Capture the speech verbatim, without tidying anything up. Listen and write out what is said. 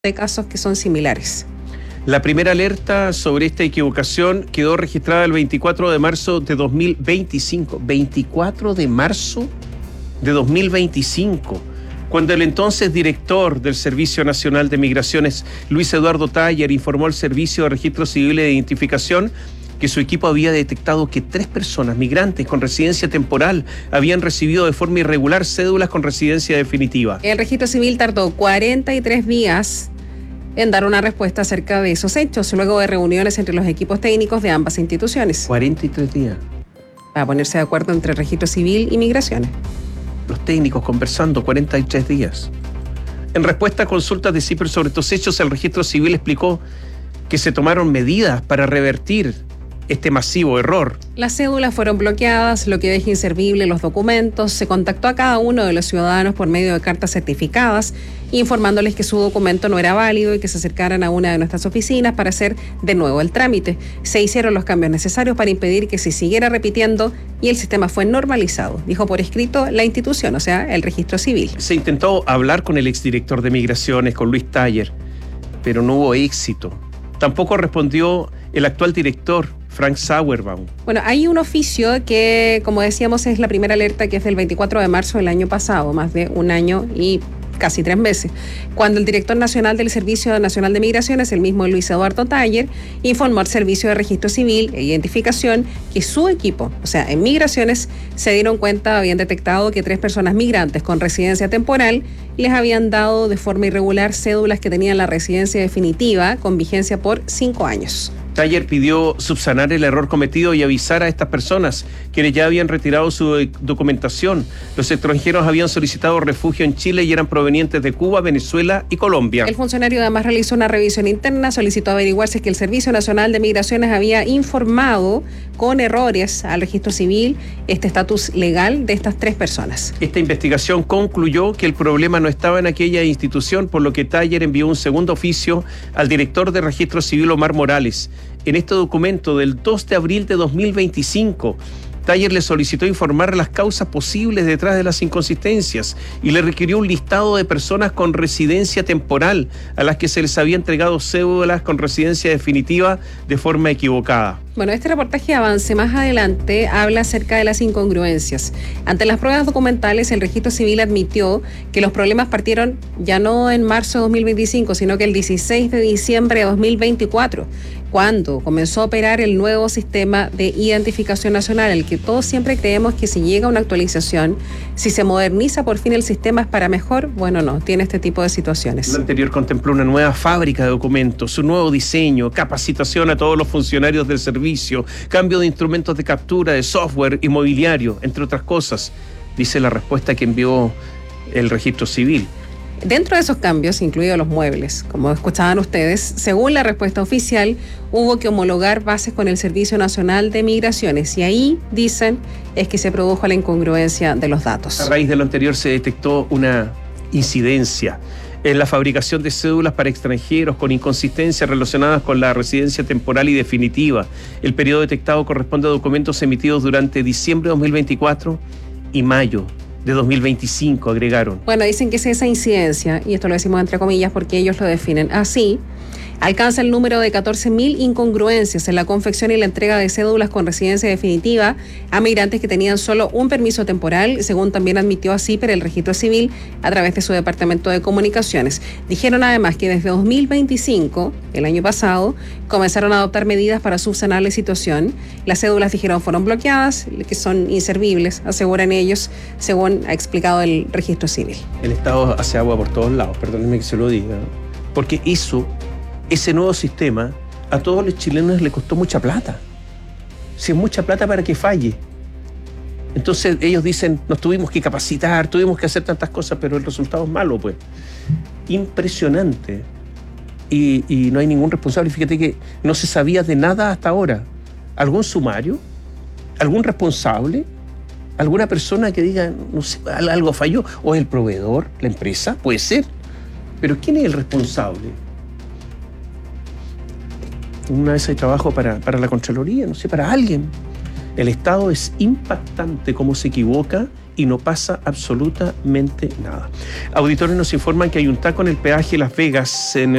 de casos que son similares. La primera alerta sobre esta equivocación quedó registrada el veinticuatro de marzo de dos mil veinticinco. veinticuatro de marzo de dos mil veinticinco, cuando el entonces director del Servicio Nacional de Migraciones, Luis Eduardo Taller, informó al Servicio de Registro Civil de Identificación que su equipo había detectado que tres personas migrantes con residencia temporal habían recibido de forma irregular cédulas con residencia definitiva. El registro civil tardó cuarenta y tres días en dar una respuesta acerca de esos hechos, luego de reuniones entre los equipos técnicos de ambas instituciones. cuarenta y tres días. Para ponerse de acuerdo entre registro civil y migraciones. Los técnicos conversando cuarenta y tres días. En respuesta a consultas de CIPER sobre estos hechos, el registro civil explicó que se tomaron medidas para revertir este masivo error. Las cédulas fueron bloqueadas, lo que deja inservible los documentos. Se contactó a cada uno de los ciudadanos por medio de cartas certificadas, informándoles que su documento no era válido y que se acercaran a una de nuestras oficinas para hacer de nuevo el trámite. Se hicieron los cambios necesarios para impedir que se siguiera repitiendo y el sistema fue normalizado, dijo por escrito la institución, o sea, el registro civil. Se intentó hablar con el exdirector de Migraciones, con Luis Taller, pero no hubo éxito. Tampoco respondió el actual director, Frank Sauerbaum. Bueno, hay un oficio que, como decíamos, es la primera alerta, que es del veinticuatro de marzo del año pasado, más de un año y casi tres meses, cuando el director nacional del Servicio Nacional de Migraciones, el mismo Luis Eduardo Taller, informó al Servicio de Registro Civil e Identificación que su equipo, o sea, en Migraciones, se dieron cuenta, habían detectado que tres personas migrantes con residencia temporal les habían dado de forma irregular cédulas que tenían la residencia definitiva con vigencia por cinco años. Taller pidió subsanar el error cometido y avisar a estas personas, quienes ya habían retirado su documentación. Los extranjeros habían solicitado refugio en Chile y eran provenientes de Cuba, Venezuela y Colombia. El funcionario además realizó una revisión interna, solicitó averiguar si es que el Servicio Nacional de Migraciones había informado con errores al registro civil este estatus legal de estas tres personas. Esta investigación concluyó que el problema no estaba en aquella institución, por lo que Taller envió un segundo oficio al director de Registro Civil, Omar Morales. En este documento del dos de abril de dos mil veinticinco, Taller le solicitó informar las causas posibles detrás de las inconsistencias y le requirió un listado de personas con residencia temporal a las que se les había entregado cédulas con residencia definitiva de forma equivocada. Bueno, este reportaje Avance más adelante habla acerca de las incongruencias. Ante las pruebas documentales, el registro civil admitió que los problemas partieron ya no en marzo de dos mil veinticinco, sino que el dieciséis de diciembre de dos mil veinticuatro, cuando comenzó a operar el nuevo sistema de identificación nacional, el que todos siempre creemos que si llega una actualización, si se moderniza por fin el sistema es para mejor. Bueno, no, tiene este tipo de situaciones. Lo anterior contempló una nueva fábrica de documentos, un nuevo diseño, capacitación a todos los funcionarios del servicio, cambio de instrumentos de captura, de software, inmobiliario, entre otras cosas, dice la respuesta que envió el registro civil. Dentro de esos cambios, incluidos los muebles, como escuchaban ustedes, según la respuesta oficial, hubo que homologar bases con el Servicio Nacional de Migraciones y ahí, dicen, es que se produjo la incongruencia de los datos. A raíz de lo anterior se detectó una incidencia en la fabricación de cédulas para extranjeros con inconsistencias relacionadas con la residencia temporal y definitiva. El periodo detectado corresponde a documentos emitidos durante diciembre de dos mil veinticuatro y mayo de dos mil veinticinco, agregaron. Bueno, dicen que es esa incidencia, y esto lo decimos entre comillas porque ellos lo definen así, alcanza el número de catorce mil incongruencias en la confección y la entrega de cédulas con residencia definitiva a migrantes que tenían solo un permiso temporal, según también admitió a CIPER el registro civil a través de su departamento de comunicaciones. Dijeron además que desde dos mil veinticinco, el año pasado, comenzaron a adoptar medidas para subsanar la situación. Las cédulas, dijeron, fueron bloqueadas, que son inservibles, aseguran ellos, según ha explicado el registro civil. El Estado hace agua por todos lados, perdónenme que se lo diga, porque eso... Ese nuevo sistema a todos los chilenos le costó mucha plata. Si es mucha plata para que falle. Entonces ellos dicen, nos tuvimos que capacitar, tuvimos que hacer tantas cosas, pero el resultado es malo, pues. Impresionante. Y, y no hay ningún responsable. Fíjate que no se sabía de nada hasta ahora. ¿Algún sumario? ¿Algún responsable? ¿Alguna persona que diga, no sé, algo falló? ¿O es el proveedor, la empresa? Puede ser. Pero ¿quién es el responsable? Una vez hay trabajo para, para la Contraloría, no sé, para alguien. El Estado es impactante cómo se equivoca y no pasa absolutamente nada. Auditores nos informan que hay un taco en el peaje Las Vegas en